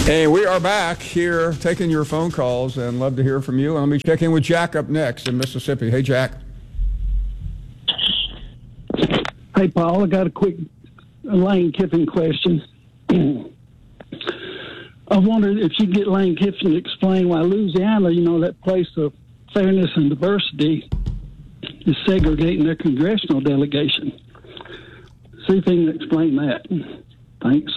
Hey, we are back here taking your phone calls and love to hear from you. And let me check in with Jack up next in Mississippi. Hey, Jack. Hey, Paul, I got a quick Lane Kiffin question. I wondered if you get Lane Kiffin to explain why Louisiana, that place of fairness and diversity, is segregating their congressional delegation. See if he can explain that. Thanks.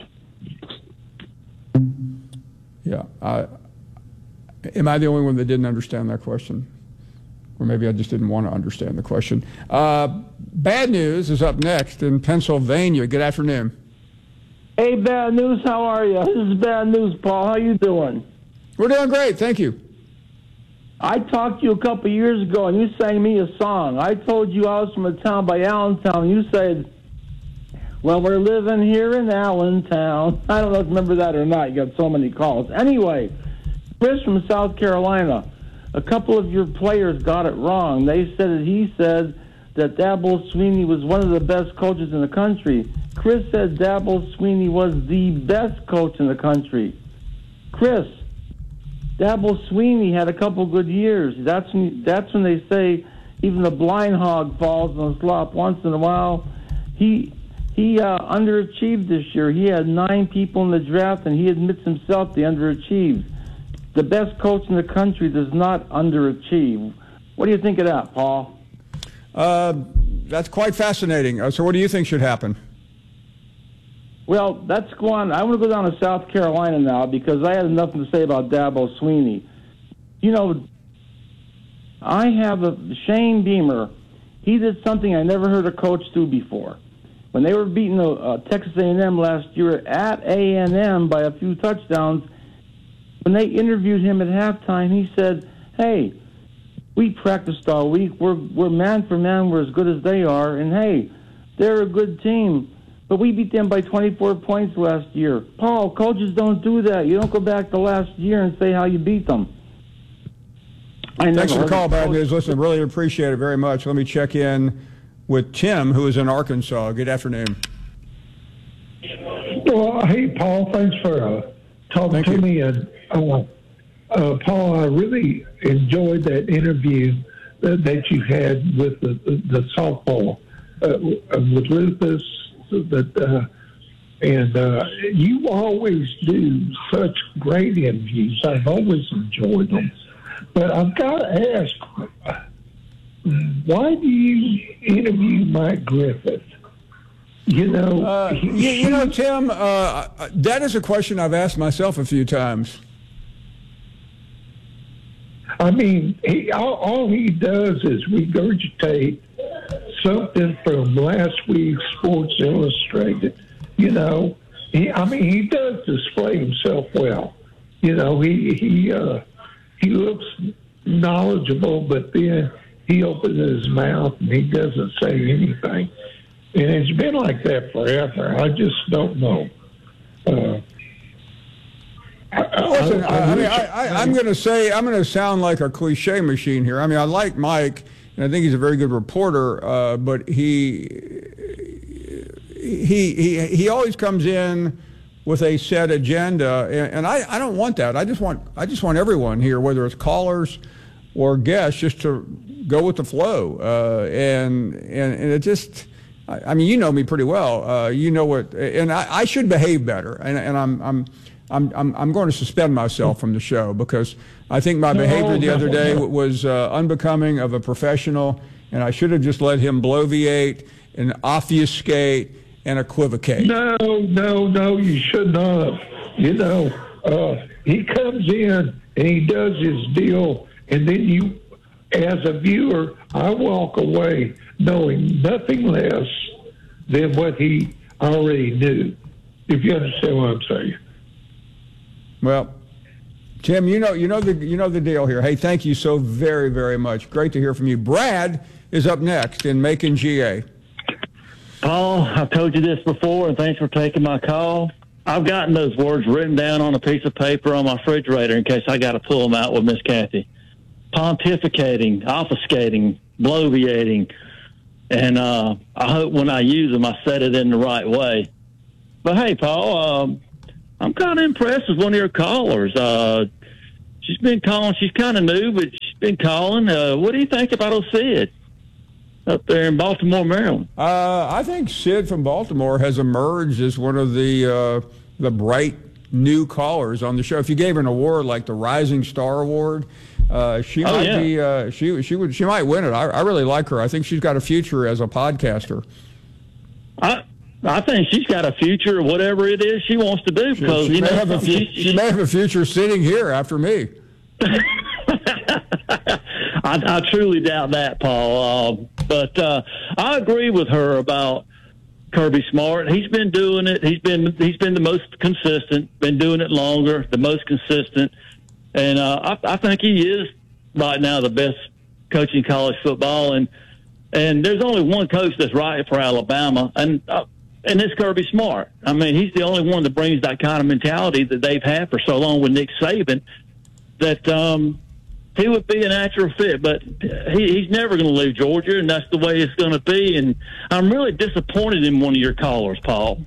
Yeah. Am I the only one that didn't understand that question? Or maybe I just didn't want to understand the question. Bad News is up next in Pennsylvania. Good afternoon. Hey, Bad News, how are you? This is Bad News, Paul. How you doing? We're doing great, thank you. I talked to you a couple years ago, and you sang me a song. I told you I was from a town by Allentown. You said, well, we're living here in Allentown. I don't know if you remember that or not. You got so many calls. Anyway, Chris from South Carolina, a couple of your players got it wrong. He said that Dabo Swinney was one of the best coaches in the country. Chris said Dabo Swinney was the best coach in the country. Chris, Dabo Swinney had a couple good years. That's when they say even the blind hog falls in a slop once in a while. He underachieved this year. He had 9 people in the draft, and he admits himself they underachieved. The best coach in the country does not underachieve. What do you think of that, Paul? That's quite fascinating. So what do you think should happen? Well, let's go on. I want to go down to South Carolina now because I had nothing to say about Dabo Swinney. I have Shane Beamer. He did something I never heard a coach do before. When they were beating Texas A&M last year at A&M by a few touchdowns, when they interviewed him at halftime, he said, hey, we practiced all week. We're man for man. We're as good as they are. And, hey, they're a good team. But we beat them by 24 points last year. Paul, coaches don't do that. You don't go back to last year and say how you beat them. Thanks for the call, Bad News. Listen, really appreciate it very much. Let me check in with Tim, who is in Arkansas. Good afternoon. Well, hey, Paul, thanks for talking to me. And Paul, I really enjoyed that interview that you had with the softball with Lupus. And you always do such great interviews. I've always enjoyed them. But I've got to ask, why do you interview Mike Griffith? Tim, that is a question I've asked myself a few times. I mean, all he does is regurgitate something from last week's Sports Illustrated. He does display himself well. He looks knowledgeable, but then he opens his mouth and he doesn't say anything. And it's been like that forever. I just don't know. I'm going to sound like a cliche machine here. I mean, I like Mike, and I think he's a very good reporter, but he always comes in with a set agenda, and I don't want that. I just want everyone here, whether it's callers or guests, just to go with the flow. And it just, I mean, you know me pretty well. You know what, and I should behave better, and I'm going to suspend myself from the show because I think my behavior the other day was unbecoming of a professional, and I should have just let him bloviate and obfuscate and equivocate. No, you should not. He comes in and he does his deal, and then you, as a viewer, I walk away knowing nothing less than what he already knew, if you understand what I'm saying. Well, Tim, you know the deal here. Hey, thank you so very, very much. Great to hear from you. Brad is up next in Macon, GA. Paul, I've told you this before, and thanks for taking my call. I've gotten those words written down on a piece of paper on my refrigerator in case I got to pull them out with Miss Kathy. Pontificating, obfuscating, bloviating, and I hope when I use them I said it in the right way. But hey, Paul, I'm kind of impressed with one of your callers. She's been calling. She's kind of new, but she's been calling. What do you think about old Sid up there in Baltimore, Maryland? I think Sid from Baltimore has emerged as one of the bright new callers on the show. If you gave her an award like the Rising Star Award, she might be. She might win it. I really like her. I think she's got a future as a podcaster. I think she's got a future, whatever it is she wants to do. Because she may have a future sitting here after me. I truly doubt that, Paul. But I agree with her about Kirby Smart. He's been doing it. He's been the most consistent. Been doing it longer, the most consistent, and I think he is right now the best coaching college football. And there's only one coach that's right for Alabama, and it's Kirby Smart. I mean, he's the only one that brings that kind of mentality that they've had for so long with Nick Saban. That he would be a natural fit, but he's never going to leave Georgia, and that's the way it's going to be. And I'm really disappointed in one of your callers, Paul.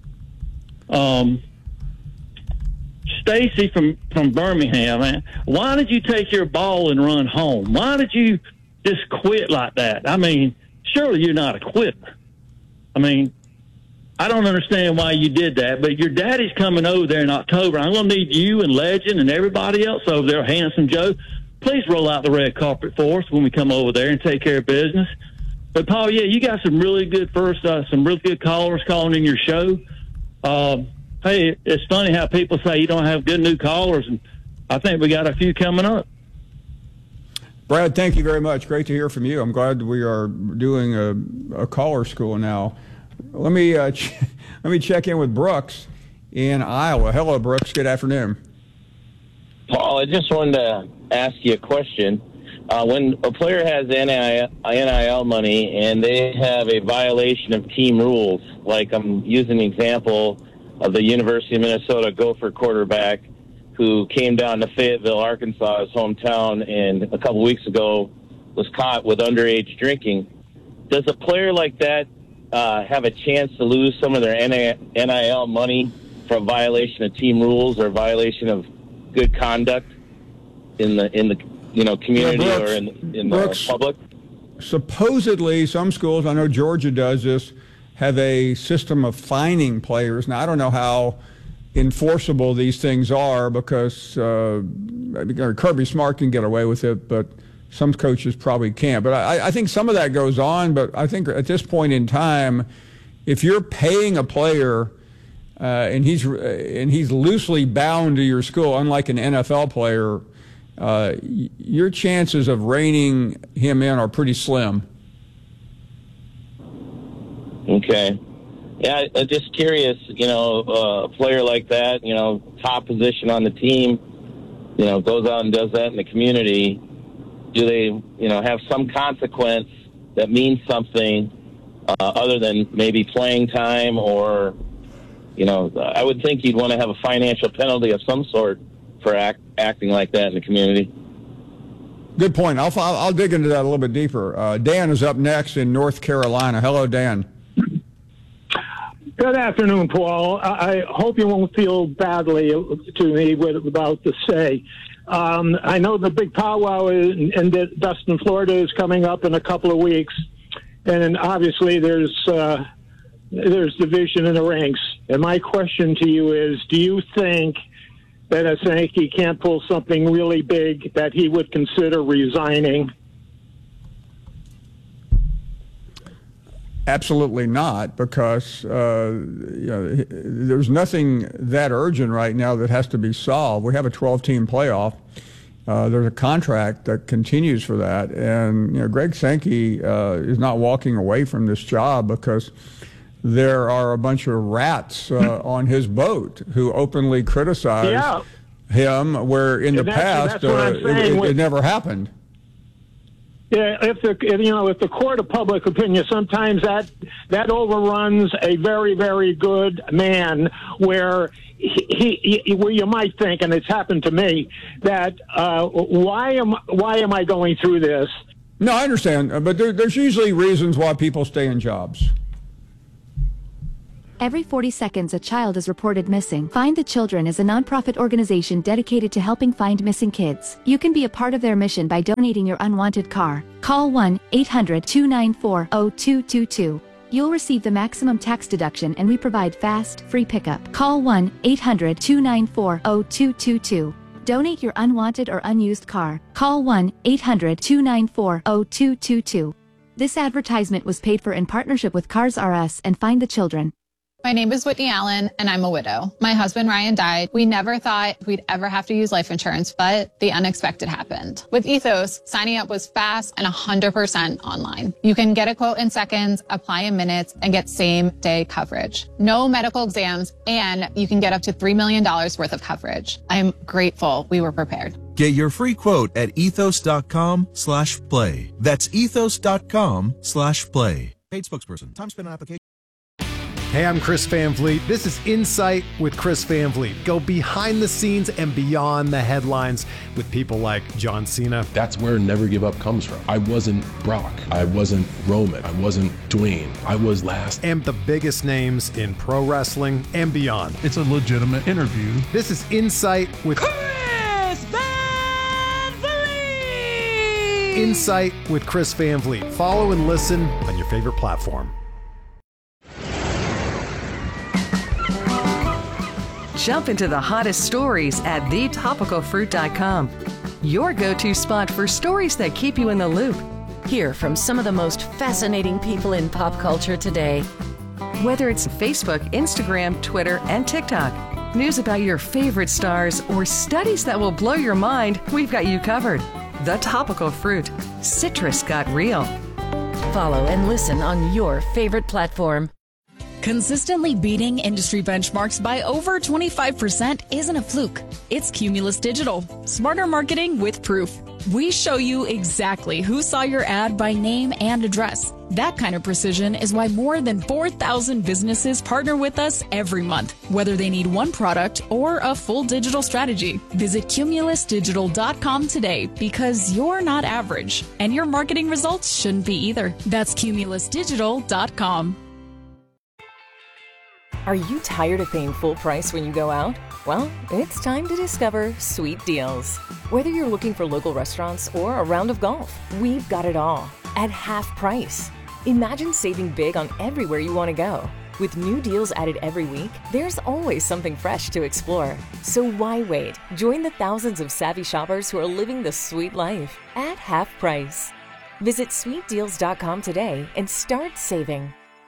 Stacy from Birmingham, man. Why did you take your ball and run home? Why did you just quit like that? I mean, surely you're not a quitter. I mean, I don't understand why you did that, but your daddy's coming over there in October. I'm going to need you and Legend and everybody else over there, Handsome Joe. Please roll out the red carpet for us when we come over there and take care of business. But, Paul, yeah, you got some really good some really good callers calling in your show. Hey, it's funny how people say you don't have good new callers, and I think we got a few coming up. Brad, thank you very much. Great to hear from you. I'm glad we are doing a caller school now. Let me check in with Brooks in Iowa. Hello, Brooks. Good afternoon. Paul, I just wanted to ask you a question. When a player has NIL money and they have a violation of team rules, like I'm using the example of the University of Minnesota Gopher quarterback who came down to Fayetteville, Arkansas, his hometown, and a couple weeks ago was caught with underage drinking. Does a player like that have a chance to lose some of their NIL money for a violation of team rules or violation of good conduct in the community or in the public? Supposedly, some schools, I know Georgia does this, have a system of fining players. Now, I don't know how enforceable these things are because Kirby Smart can get away with it, but some coaches probably can't. But I think some of that goes on, but I think at this point in time, if you're paying a player and he's loosely bound to your school, unlike an NFL player, your chances of reining him in are pretty slim. Okay. Yeah, I'm just curious, a player like that, top position on the team, goes out and does that in the community. Do they, have some consequence that means something other than maybe playing time or, I would think you'd want to have a financial penalty of some sort for acting like that in the community. Good point. I'll dig into that a little bit deeper. Dan is up next in North Carolina. Hello, Dan. Good afternoon, Paul. I hope you won't feel badly to me with about to say. I know the big powwow in Destin, Florida is coming up in a couple of weeks, and obviously there's division in the ranks. And my question to you is, do you think that if Sankey can't pull something really big that he would consider resigning? Absolutely not, because there's nothing that urgent right now that has to be solved. We have a 12-team playoff. There's a contract that continues for that, and Greg Sankey is not walking away from this job because there are a bunch of rats on his boat who openly criticize him, where in the past it never happened. Yeah, if the court of public opinion, sometimes that overruns a very, very good man, where where you might think, and it's happened to me, that why am I going through this? No, I understand, but there's usually reasons why people stay in jobs. Every 40 seconds a child is reported missing. Find the Children is a nonprofit organization dedicated to helping find missing kids. You can be a part of their mission by donating your unwanted car. Call 1-800-294-0222. You'll receive the maximum tax deduction and we provide fast, free pickup. Call 1-800-294-0222. Donate your unwanted or unused car. Call 1-800-294-0222. This advertisement was paid for in partnership with Cars R Us and Find the Children. My name is Whitney Allen, and I'm a widow. My husband, Ryan, died. We never thought we'd ever have to use life insurance, but the unexpected happened. With Ethos, signing up was fast and 100% online. You can get a quote in seconds, apply in minutes, and get same-day coverage. No medical exams, and you can get up to $3 million worth of coverage. I'm grateful we were prepared. Get your free quote at ethos.com/play. That's ethos.com/play. Paid spokesperson. Time spent on application. Hey, I'm Chris Van Vliet. This is Insight with Chris Van Vliet. Go behind the scenes and beyond the headlines with people like John Cena. That's where Never Give Up comes from. I wasn't Brock. I wasn't Roman. I wasn't Dwayne. I was last. And the biggest names in pro wrestling and beyond. It's a legitimate interview. This is Insight with Chris Van Vliet. Insight with Chris Van Vliet. Follow and listen on your favorite platform. Jump into the hottest stories at thetopicalfruit.com. Your go-to spot for stories that keep you in the loop. Hear from some of the most fascinating people in pop culture today. Whether it's Facebook, Instagram, Twitter, and TikTok, news about your favorite stars, or studies that will blow your mind, we've got you covered. The Topical Fruit. Citrus got real. Follow and listen on your favorite platform. Consistently beating industry benchmarks by over 25% isn't a fluke. It's Cumulus Digital. Smarter marketing with proof. We show you exactly who saw your ad by name and address. That kind of precision is why more than 4,000 businesses partner with us every month, whether they need one product or a full digital strategy. Visit cumulusdigital.com today because you're not average, and your marketing results shouldn't be either. That's cumulusdigital.com. Are you tired of paying full price when you go out? Well, it's time to discover Sweet Deals. Whether you're looking for local restaurants or a round of golf, we've got it all at half price. Imagine saving big on everywhere you want to go. With new deals added every week, there's always something fresh to explore. So why wait? Join the thousands of savvy shoppers who are living the sweet life at half price. Visit sweetdeals.com today and start saving.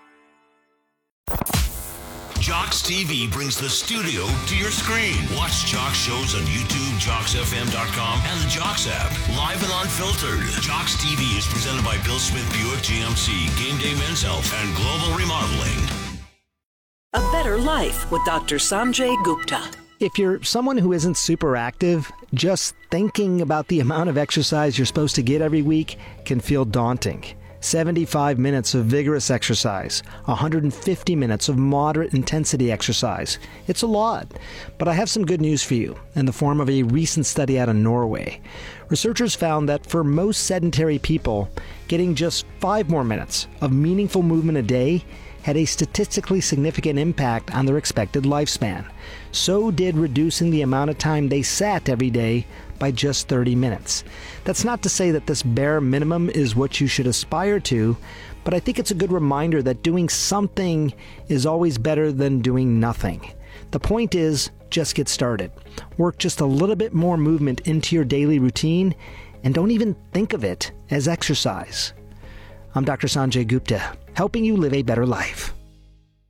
Jocks TV brings the studio to your screen. Watch Jocks shows on YouTube, JocksFM.com, and the Jocks app. Live and unfiltered. Jocks TV is presented by Bill Smith Buick GMC, Game Day Men's Health, and Global Remodeling. A Better Life with Dr. Sanjay Gupta. If you're someone who isn't super active, just thinking about the amount of exercise you're supposed to get every week can feel daunting. 75 minutes of vigorous exercise, 150 minutes of moderate intensity exercise. It's a lot, but I have some good news for you in the form of a recent study out of Norway. Researchers found that for most sedentary people, getting just 5 more minutes of meaningful movement a day had a statistically significant impact on their expected lifespan. So did reducing the amount of time they sat every day by just 30 minutes. That's not to say that this bare minimum is what you should aspire to, but I think it's a good reminder that doing something is always better than doing nothing. The point is, just get started. Work just a little bit more movement into your daily routine, and don't even think of it as exercise. I'm Dr. Sanjay Gupta, helping you live a better life.